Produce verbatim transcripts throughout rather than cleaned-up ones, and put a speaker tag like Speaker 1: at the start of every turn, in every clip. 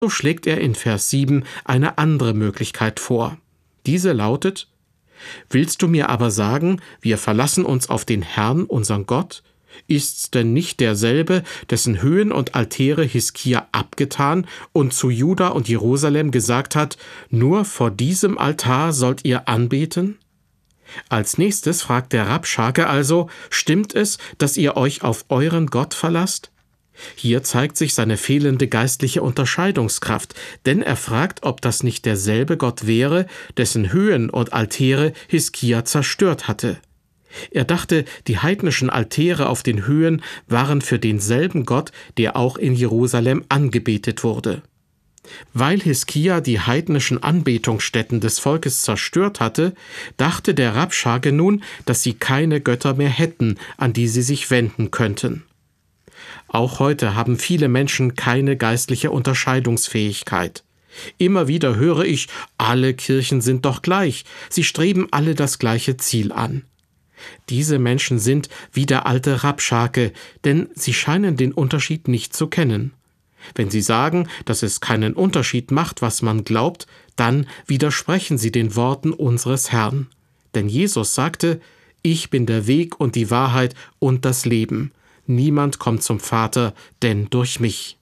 Speaker 1: So schlägt er in Vers sieben eine andere Möglichkeit vor. Diese lautet: Willst du mir aber sagen, wir verlassen uns auf den Herrn, unseren Gott? Ist's denn nicht derselbe, dessen Höhen und Altäre Hiskia abgetan und zu Juda und Jerusalem gesagt hat, nur vor diesem Altar sollt ihr anbeten? Als nächstes fragt der Rabschake also: Stimmt es, dass ihr euch auf euren Gott verlasst? Hier zeigt sich seine fehlende geistliche Unterscheidungskraft, denn er fragt, ob das nicht derselbe Gott wäre, dessen Höhen und Altäre Hiskia zerstört hatte. Er dachte, die heidnischen Altäre auf den Höhen waren für denselben Gott, der auch in Jerusalem angebetet wurde. Weil Hiskia die heidnischen Anbetungsstätten des Volkes zerstört hatte, dachte der Rabschake nun, dass sie keine Götter mehr hätten, an die sie sich wenden könnten. Auch heute haben viele Menschen keine geistliche Unterscheidungsfähigkeit. Immer wieder höre ich, alle Kirchen sind doch gleich, sie streben alle das gleiche Ziel an. Diese Menschen sind wie der alte Rabschake, denn sie scheinen den Unterschied nicht zu kennen. Wenn sie sagen, dass es keinen Unterschied macht, was man glaubt, dann widersprechen sie den Worten unseres Herrn. Denn Jesus sagte: Ich bin der Weg und die Wahrheit und das Leben. Niemand kommt zum Vater, denn durch mich.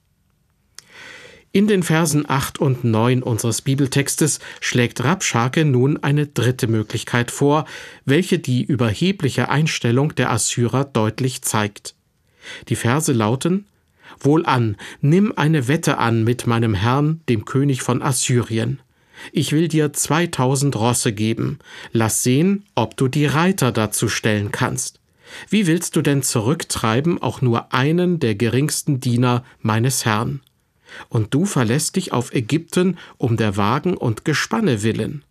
Speaker 1: In den Versen acht und neun unseres Bibeltextes schlägt Rabschake nun eine dritte Möglichkeit vor, welche die überhebliche Einstellung der Assyrer deutlich zeigt. Die Verse lauten: Wohlan, nimm eine Wette an mit meinem Herrn, dem König von Assyrien. Ich will dir zweitausend Rosse geben. Lass sehen, ob du die Reiter dazu stellen kannst. Wie willst du denn zurücktreiben auch nur einen der geringsten Diener meines Herrn? Und du verlässt dich auf Ägypten um der Wagen und Gespanne willen.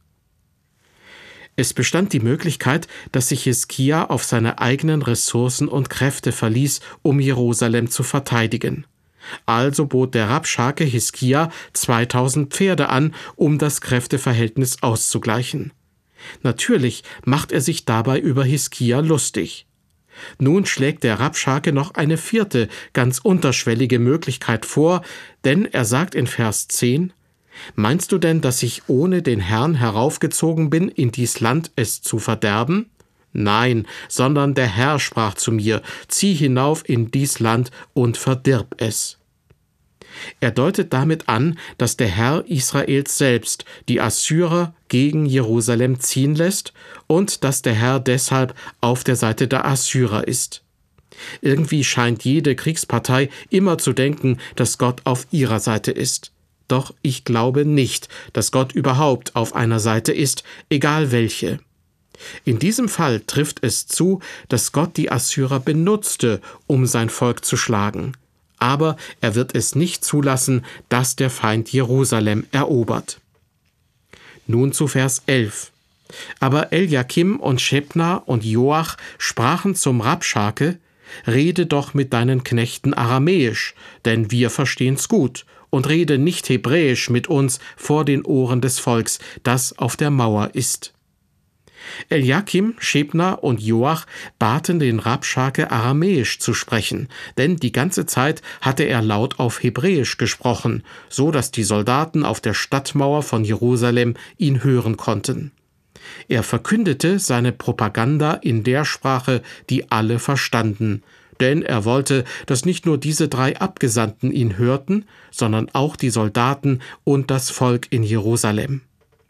Speaker 1: Es bestand die Möglichkeit, dass sich Hiskia auf seine eigenen Ressourcen und Kräfte verließ, um Jerusalem zu verteidigen. Also bot der Rabschake Hiskia zweitausend Pferde an, um das Kräfteverhältnis auszugleichen. Natürlich macht er sich dabei über Hiskia lustig. Nun schlägt der Rabschake noch eine vierte, ganz unterschwellige Möglichkeit vor, denn er sagt in Vers zehn: Meinst du denn, dass ich ohne den Herrn heraufgezogen bin, in dies Land es zu verderben? Nein, sondern der Herr sprach zu mir: Zieh hinauf in dies Land und verdirb es. Er deutet damit an, dass der Herr Israels selbst die Assyrer gegen Jerusalem ziehen lässt und dass der Herr deshalb auf der Seite der Assyrer ist. Irgendwie scheint jede Kriegspartei immer zu denken, dass Gott auf ihrer Seite ist. Doch ich glaube nicht, dass Gott überhaupt auf einer Seite ist, egal welche. In diesem Fall trifft es zu, dass Gott die Assyrer benutzte, um sein Volk zu schlagen. Aber er wird es nicht zulassen, dass der Feind Jerusalem erobert. Nun zu Vers elf. Aber Eljakim und Schebna und Joach sprachen zum Rabschake: Rede doch mit deinen Knechten Aramäisch, denn wir verstehen's gut, und rede nicht Hebräisch mit uns vor den Ohren des Volks, das auf der Mauer ist. Eljakim, Schebna und Joach baten den Rabschake, Aramäisch zu sprechen, denn die ganze Zeit hatte er laut auf Hebräisch gesprochen, so dass die Soldaten auf der Stadtmauer von Jerusalem ihn hören konnten. Er verkündete seine Propaganda in der Sprache, die alle verstanden, denn er wollte, dass nicht nur diese drei Abgesandten ihn hörten, sondern auch die Soldaten und das Volk in Jerusalem.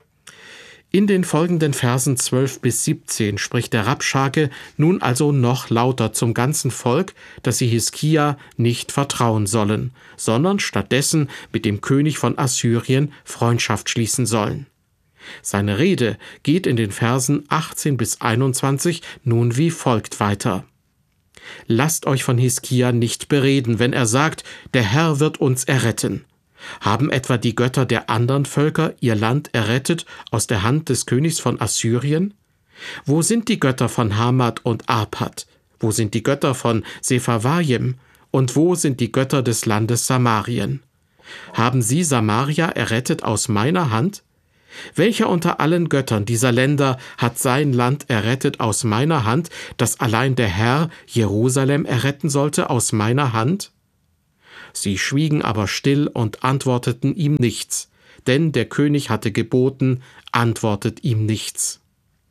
Speaker 1: In den folgenden Versen zwölf bis siebzehn spricht der Rabschake nun also noch lauter zum ganzen Volk, dass sie Hiskia nicht vertrauen sollen, sondern stattdessen mit dem König von Assyrien Freundschaft schließen sollen. Seine Rede geht in den Versen achtzehn bis einundzwanzig nun wie folgt weiter: Lasst euch von Hiskia nicht bereden, wenn er sagt, der Herr wird uns erretten. Haben etwa die Götter der anderen Völker ihr Land errettet aus der Hand des Königs von Assyrien? Wo sind die Götter von Hamat und Arpad? Wo sind die Götter von Sepharvaim? Und wo sind die Götter des Landes Samarien? Haben sie Samaria errettet aus meiner Hand? Welcher unter allen Göttern dieser Länder hat sein Land errettet aus meiner Hand, dass allein der Herr Jerusalem erretten sollte aus meiner Hand? Sie schwiegen aber still und antworteten ihm nichts, denn der König hatte geboten, antwortet ihm nichts.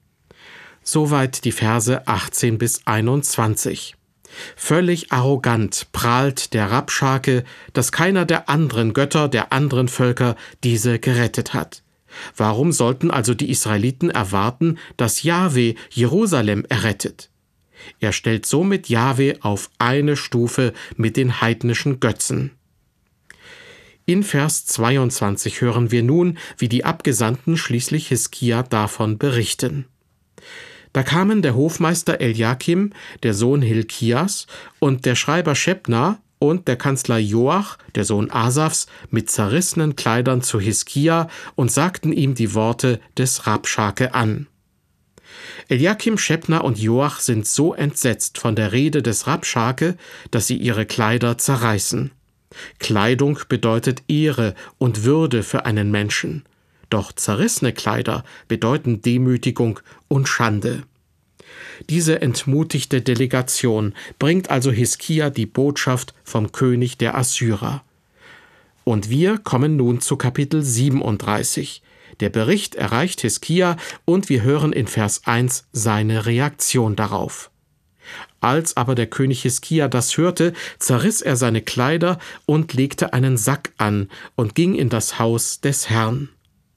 Speaker 1: Soweit die Verse achtzehn bis einundzwanzig. Völlig arrogant prahlt der Rabschake, dass keiner der anderen Götter der anderen Völker diese gerettet hat. Warum sollten also die Israeliten erwarten, dass Jahwe Jerusalem errettet? Er stellt somit Jahwe auf eine Stufe mit den heidnischen Götzen. In Vers zweiundzwanzig hören wir nun, wie die Abgesandten schließlich Hiskia davon berichten. Da kamen der Hofmeister Eliakim, der Sohn Hilkias, und der Schreiber Schebna und der Kanzler Joach, der Sohn Asafs, mit zerrissenen Kleidern zu Hiskia und sagten ihm die Worte des Rabschake an. Eliakim, Schebna und Joach sind so entsetzt von der Rede des Rabschake, dass sie ihre Kleider zerreißen. Kleidung bedeutet Ehre und Würde für einen Menschen. Doch zerrissene Kleider bedeuten Demütigung und Schande. Diese entmutigte Delegation bringt also Hiskia die Botschaft vom König der Assyrer. Und wir kommen nun zu Kapitel siebenunddreißig. Der Bericht erreicht Hiskia und wir hören in Vers eins seine Reaktion darauf. Als aber der König Hiskia das hörte, zerriss er seine Kleider und legte einen Sack an und ging in das Haus des Herrn.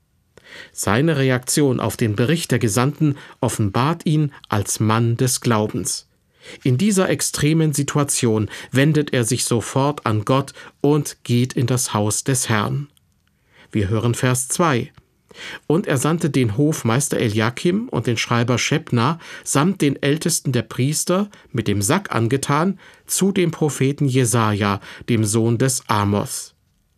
Speaker 1: Seine Reaktion auf den Bericht der Gesandten offenbart ihn als Mann des Glaubens. In dieser extremen Situation wendet er sich sofort an Gott und geht in das Haus des Herrn. Wir hören Vers zwei. Und er sandte den Hofmeister Eliakim und den Schreiber Schebna samt den Ältesten der Priester, mit dem Sack angetan, zu dem Propheten Jesaja, dem Sohn des Amos.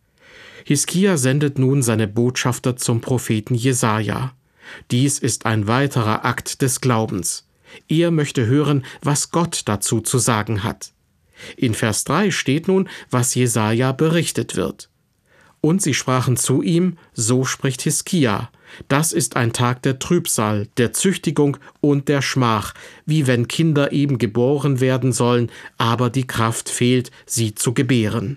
Speaker 1: Hiskia sendet nun seine Botschafter zum Propheten Jesaja. Dies ist ein weiterer Akt des Glaubens. Er möchte hören, was Gott dazu zu sagen hat. In Vers drei steht nun, was Jesaja berichtet wird. Und sie sprachen zu ihm, so spricht Hiskia, das ist ein Tag der Trübsal, der Züchtigung und der Schmach, wie wenn Kinder eben geboren werden sollen, aber die Kraft fehlt, sie zu gebären.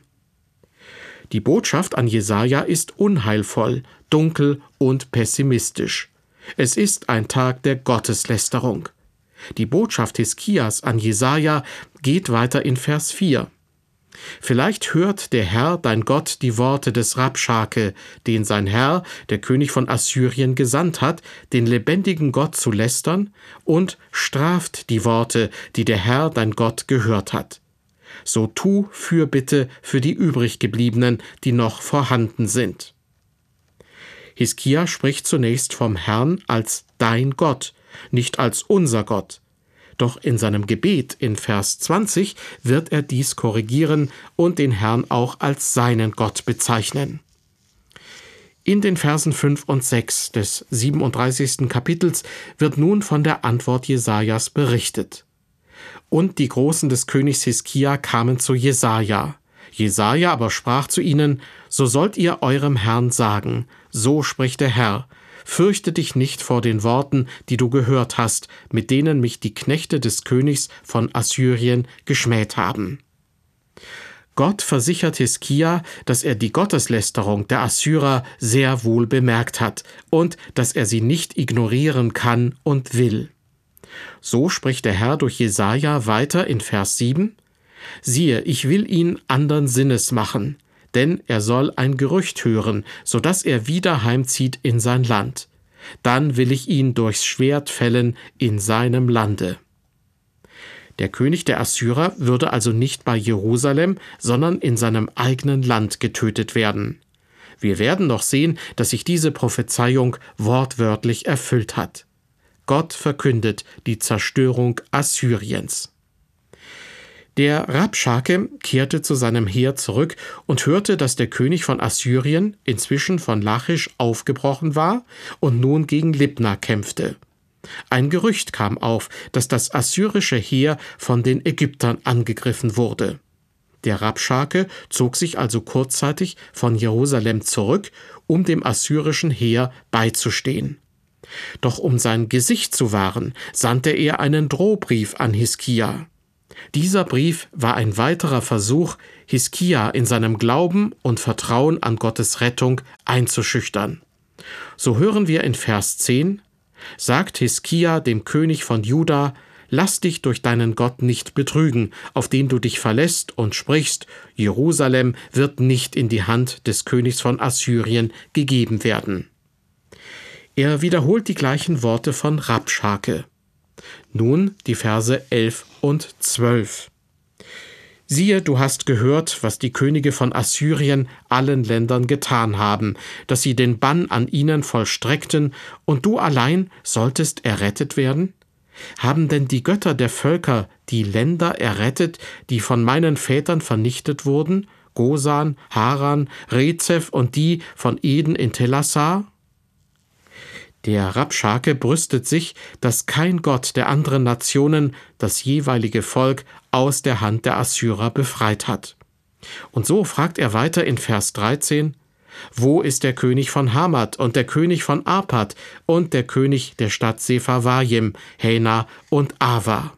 Speaker 1: Die Botschaft an Jesaja ist unheilvoll, dunkel und pessimistisch. Es ist ein Tag der Gotteslästerung. Die Botschaft Hiskias an Jesaja geht weiter in Vers vier. Vielleicht hört der Herr, dein Gott, die Worte des Rabschake, den sein Herr, der König von Assyrien, gesandt hat, den lebendigen Gott zu lästern, und straft die Worte, die der Herr, dein Gott, gehört hat. So tu Fürbitte für die übriggebliebenen, die noch vorhanden sind. Hiskia spricht zunächst vom Herrn als dein Gott, nicht als unser Gott. Doch in seinem Gebet in Vers zwanzig wird er dies korrigieren und den Herrn auch als seinen Gott bezeichnen. In den Versen fünf und sechs des siebenunddreißigsten Kapitels wird nun von der Antwort Jesajas berichtet. Und die Großen des Königs Hiskia kamen zu Jesaja. Jesaja aber sprach zu ihnen, so sollt ihr eurem Herrn sagen, so spricht der Herr, fürchte dich nicht vor den Worten, die du gehört hast, mit denen mich die Knechte des Königs von Assyrien geschmäht haben. Gott versichert Hiskia, dass er die Gotteslästerung der Assyrer sehr wohl bemerkt hat und dass er sie nicht ignorieren kann und will. So spricht der Herr durch Jesaja weiter in Vers sieben: Siehe, ich will ihn andern Sinnes machen, denn er soll ein Gerücht hören, so dass er wieder heimzieht in sein Land. Dann will ich ihn durchs Schwert fällen in seinem Lande. Der König der Assyrer würde also nicht bei Jerusalem, sondern in seinem eigenen Land getötet werden. Wir werden noch sehen, dass sich diese Prophezeiung wortwörtlich erfüllt hat. Gott verkündet die Zerstörung Assyriens. Der Rabschake kehrte zu seinem Heer zurück und hörte, dass der König von Assyrien inzwischen von Lachisch aufgebrochen war und nun gegen Libna kämpfte. Ein Gerücht kam auf, dass das assyrische Heer von den Ägyptern angegriffen wurde. Der Rabschake zog sich also kurzzeitig von Jerusalem zurück, um dem assyrischen Heer beizustehen. Doch um sein Gesicht zu wahren, sandte er einen Drohbrief an Hiskia. Dieser Brief war ein weiterer Versuch, Hiskia in seinem Glauben und Vertrauen an Gottes Rettung einzuschüchtern. So hören wir in Vers zehn, sagt Hiskia dem König von Juda: Lass dich durch deinen Gott nicht betrügen, auf den du dich verlässt, und sprichst: Jerusalem wird nicht in die Hand des Königs von Assyrien gegeben werden. Er wiederholt die gleichen Worte von Rabschake. Nun die Verse elf und zwölf. Siehe, du hast gehört, was die Könige von Assyrien allen Ländern getan haben, dass sie den Bann an ihnen vollstreckten, und du allein solltest errettet werden? Haben denn die Götter der Völker die Länder errettet, die von meinen Vätern vernichtet wurden, Gosan, Haran, Rezeph und die von Eden in Telassar? Der Rabschake brüstet sich, dass kein Gott der anderen Nationen das jeweilige Volk aus der Hand der Assyrer befreit hat. Und so fragt er weiter in Vers dreizehn, wo ist der König von Hamat und der König von Arpad und der König der Stadt Sepharvaim, Hena und Ava?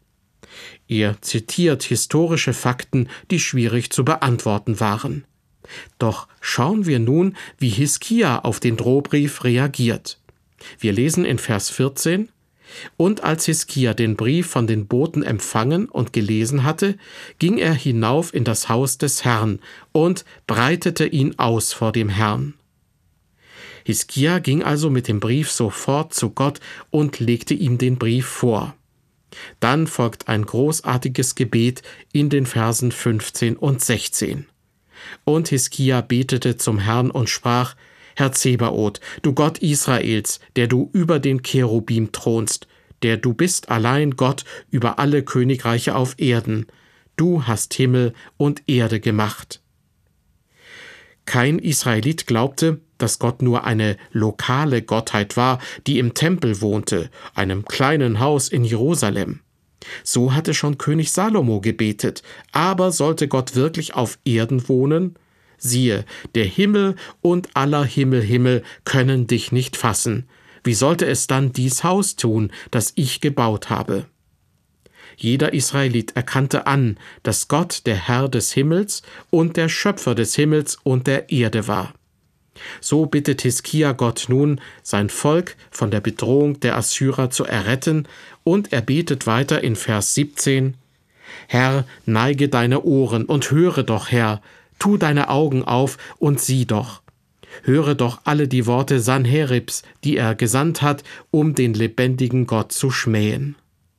Speaker 1: Er zitiert historische Fakten, die schwierig zu beantworten waren. Doch schauen wir nun, wie Hiskia auf den Drohbrief reagiert. Wir lesen in Vers vierzehn, und als Hiskia den Brief von den Boten empfangen und gelesen hatte, ging er hinauf in das Haus des Herrn und breitete ihn aus vor dem Herrn. Hiskia ging also mit dem Brief sofort zu Gott und legte ihm den Brief vor. Dann folgt ein großartiges Gebet in den Versen fünfzehn und sechzehn. Und Hiskia betete zum Herrn und sprach: Herr Zebaoth, du Gott Israels, der du über den Cherubim thronst, der du bist allein Gott über alle Königreiche auf Erden. Du hast Himmel und Erde gemacht. Kein Israelit glaubte, dass Gott nur eine lokale Gottheit war, die im Tempel wohnte, einem kleinen Haus in Jerusalem. So hatte schon König Salomo gebetet, aber sollte Gott wirklich auf Erden wohnen? Siehe, der Himmel und aller Himmelhimmel können dich nicht fassen. Wie sollte es dann dies Haus tun, das ich gebaut habe? Jeder Israelit erkannte an, dass Gott der Herr des Himmels und der Schöpfer des Himmels und der Erde war. So bittet Hiskia Gott nun, sein Volk von der Bedrohung der Assyrer zu erretten, und er betet weiter in Vers siebzehn: Herr, neige deine Ohren und höre doch, Herr, tu deine Augen auf und sieh doch. Höre doch alle die Worte Sanheribs, die er gesandt hat, um den lebendigen Gott zu schmähen.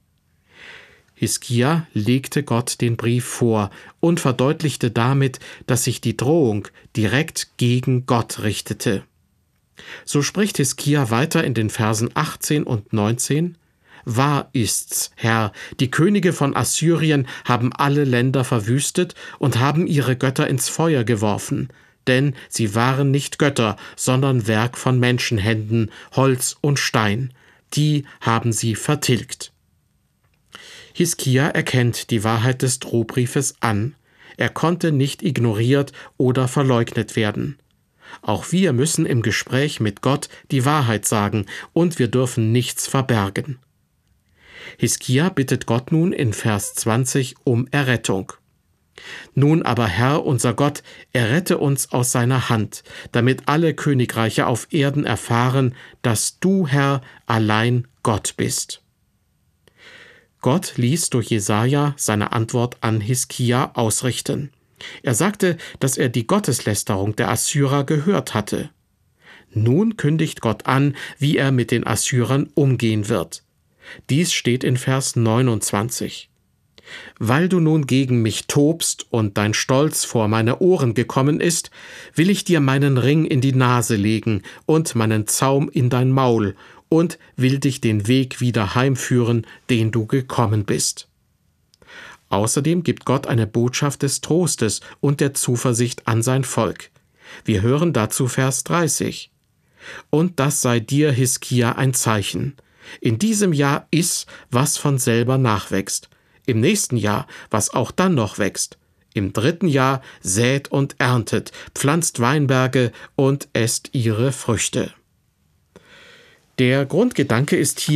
Speaker 1: Hiskia legte Gott den Brief vor und verdeutlichte damit, dass sich die Drohung direkt gegen Gott richtete. So spricht Hiskia weiter in den Versen achtzehn und neunzehn: Wahr ist's, Herr, die Könige von Assyrien haben alle Länder verwüstet und haben ihre Götter ins Feuer geworfen, denn sie waren nicht Götter, sondern Werk von Menschenhänden, Holz und Stein. Die haben sie vertilgt. Hiskia erkennt die Wahrheit des Drohbriefes an. Er konnte nicht ignoriert oder verleugnet werden. Auch wir müssen im Gespräch mit Gott die Wahrheit sagen, und wir dürfen nichts verbergen. Hiskia bittet Gott nun in Vers zwanzig um Errettung. Nun aber, Herr, unser Gott, errette uns aus seiner Hand, damit alle Königreiche auf Erden erfahren, dass du, Herr, allein Gott bist. Gott ließ durch Jesaja seine Antwort an Hiskia ausrichten. Er sagte, dass er die Gotteslästerung der Assyrer gehört hatte. Nun kündigt Gott an, wie er mit den Assyrern umgehen wird. Dies steht in Vers neunundzwanzig. Weil du nun gegen mich tobst und dein Stolz vor meine Ohren gekommen ist, will ich dir meinen Ring in die Nase legen und meinen Zaum in dein Maul und will dich den Weg wieder heimführen, den du gekommen bist. Außerdem gibt Gott eine Botschaft des Trostes und der Zuversicht an sein Volk. Wir hören dazu Vers dreißig. Und das sei dir, Hiskia, ein Zeichen. In diesem Jahr iss, was von selber nachwächst. Im nächsten Jahr, was auch dann noch wächst. Im dritten Jahr sät und erntet, pflanzt Weinberge und esst ihre Früchte. Der Grundgedanke ist hier,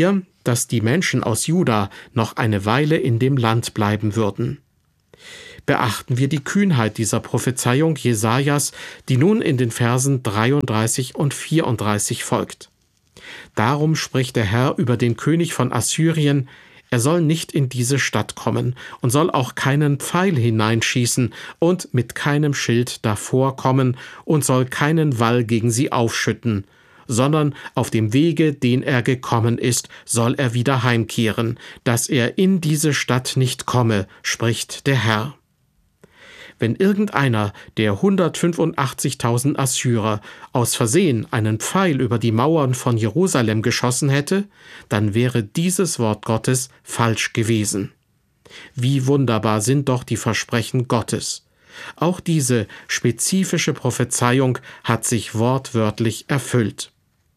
Speaker 1: dass die Menschen aus Juda noch eine Weile in dem Land bleiben würden. Beachten wir die Kühnheit dieser Prophezeiung Jesajas, die nun in den Versen dreiunddreißig und vierunddreißig folgt. Darum spricht der Herr über den König von Assyrien: Er soll nicht in diese Stadt kommen und soll auch keinen Pfeil hineinschießen und mit keinem Schild davor kommen und soll keinen Wall gegen sie aufschütten, sondern auf dem Wege, den er gekommen ist, soll er wieder heimkehren, dass er in diese Stadt nicht komme, spricht der Herr. Wenn irgendeiner der hundertfünfundachtzigtausend Assyrer aus Versehen einen Pfeil über die Mauern von Jerusalem geschossen hätte, dann wäre dieses Wort Gottes falsch gewesen. Wie wunderbar sind doch die Versprechen Gottes. Auch diese spezifische Prophezeiung hat sich wortwörtlich erfüllt.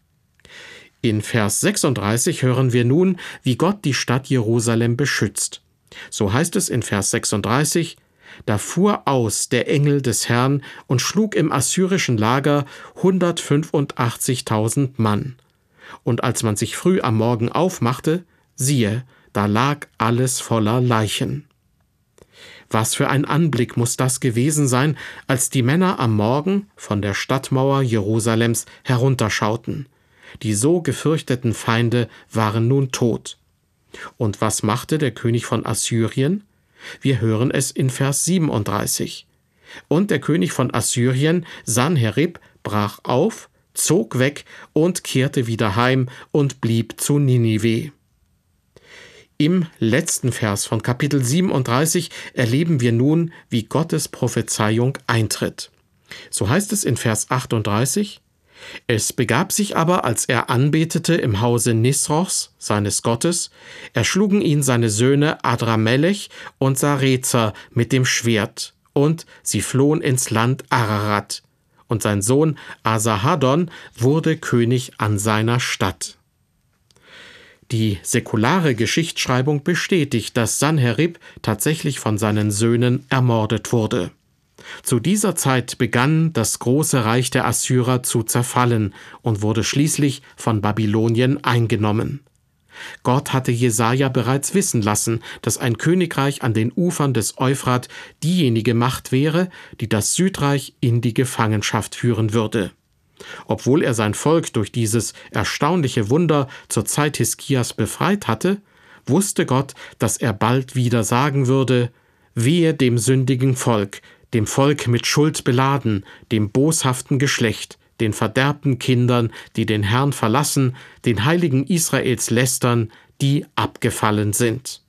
Speaker 1: In Vers sechsunddreißig hören wir nun, wie Gott die Stadt Jerusalem beschützt. So heißt es in Vers sechsunddreißig: Da fuhr aus der Engel des Herrn und schlug im assyrischen Lager hundertfünfundachtzigtausend Mann. Und als man sich früh am Morgen aufmachte, siehe, da lag alles voller Leichen. Was für ein Anblick muss das gewesen sein, als die Männer am Morgen von der Stadtmauer Jerusalems herunterschauten. Die so gefürchteten Feinde waren nun tot. Und was machte der König von Assyrien? Wir hören es in Vers siebenunddreißig. Und der König von Assyrien, Sanherib, brach auf, zog weg und kehrte wieder heim und blieb zu Ninive. Im letzten Vers von Kapitel siebenunddreißig erleben wir nun, wie Gottes Prophezeiung eintritt. So heißt es in Vers achtunddreißig: Es begab sich aber, als er anbetete im Hause Nisrochs, seines Gottes, erschlugen ihn seine Söhne Adramelech und Sarezer mit dem Schwert, und sie flohen ins Land Ararat. Und sein Sohn Asarhaddon wurde König an seiner Stadt. Die säkulare Geschichtsschreibung bestätigt, dass Sanherib tatsächlich von seinen Söhnen ermordet wurde. Zu dieser Zeit begann das große Reich der Assyrer zu zerfallen und wurde schließlich von Babylonien eingenommen. Gott hatte Jesaja bereits wissen lassen, dass ein Königreich an den Ufern des Euphrat diejenige Macht wäre, die das Südreich in die Gefangenschaft führen würde. Obwohl er sein Volk durch dieses erstaunliche Wunder zur Zeit Hiskias befreit hatte, wusste Gott, dass er bald wieder sagen würde: Wehe dem sündigen Volk, dem Volk mit Schuld beladen, dem boshaften Geschlecht, den verderbten Kindern, die den Herrn verlassen, den Heiligen Israels lästern, die abgefallen sind.